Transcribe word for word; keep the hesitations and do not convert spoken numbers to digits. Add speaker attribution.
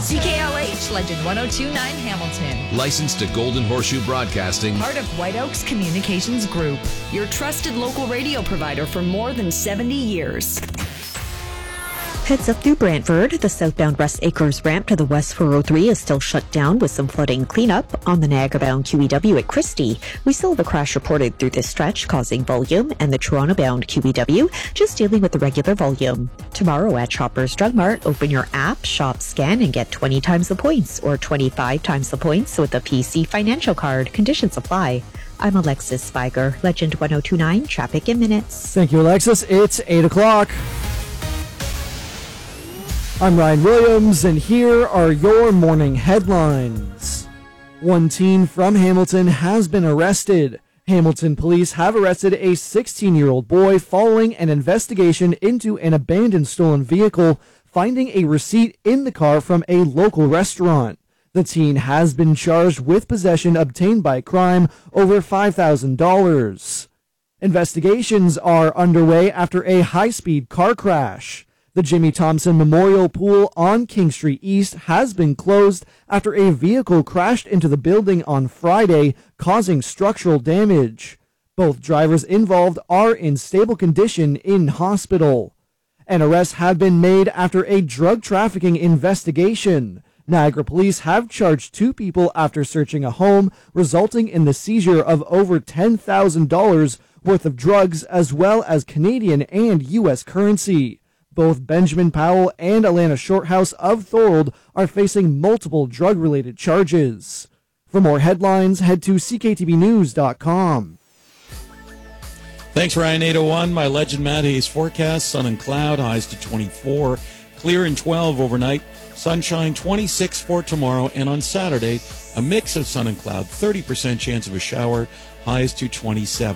Speaker 1: C K L H, Legend one oh two point nine Hamilton.
Speaker 2: Licensed to Golden Horseshoe Broadcasting.
Speaker 1: Part of White Oaks Communications Group. Your trusted local radio provider for more than seventy years.
Speaker 3: Heads up through Brantford. The southbound West Acres ramp to the West four oh three is still shut down with some flooding cleanup. On the Niagara-bound Q E W at Christie, we still have a crash reported through this stretch causing volume, and the Toronto-bound Q E W just dealing with the regular volume. Tomorrow at Shoppers Drug Mart, open your app, shop, scan, and get twenty times the points or twenty-five times the points with a P C financial card. Conditions apply. I'm Alexis Spiger, Legend one oh two point nine, Traffic in Minutes.
Speaker 4: Thank you, Alexis. It's eight o'clock. I'm Ryan Williams, and here are your morning headlines. One teen from Hamilton has been arrested. Hamilton police have arrested a sixteen-year-old boy following an investigation into an abandoned stolen vehicle, finding a receipt in the car from a local restaurant. The teen has been charged with possession obtained by crime over five thousand dollars. Investigations are underway after a high-speed car crash. The Jimmy Thompson Memorial Pool on King Street East has been closed after a vehicle crashed into the building on Friday, causing structural damage. Both drivers involved are in stable condition in hospital. An arrest had been made after a drug trafficking investigation. Niagara police have charged two people after searching a home, resulting in the seizure of over ten thousand dollars worth of drugs as well as Canadian and U S currency. Both Benjamin Powell and Alana Shorthouse of Thorold are facing multiple drug-related charges. For more headlines, head to C K T B news dot com.
Speaker 5: Thanks, Ryan. eight oh one, my Legend Matt Hayes forecast. Sun and cloud, highs to twenty-four. Clear and twelve overnight. Sunshine, twenty-six for tomorrow. And on Saturday, a mix of sun and cloud, thirty percent chance of a shower, highs to twenty-seven.